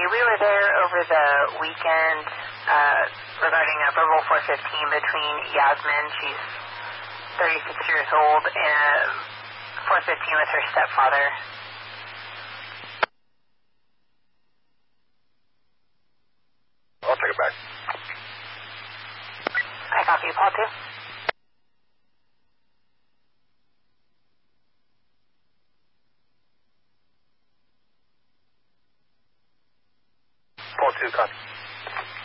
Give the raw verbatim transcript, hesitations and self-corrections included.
copy. We were there over the weekend uh, regarding a verbal four fifteen between Yasmin, she's thirty-six years old, and four fifteen with her stepfather. I'll take it back. I copy. Paul two. Paul two, copy.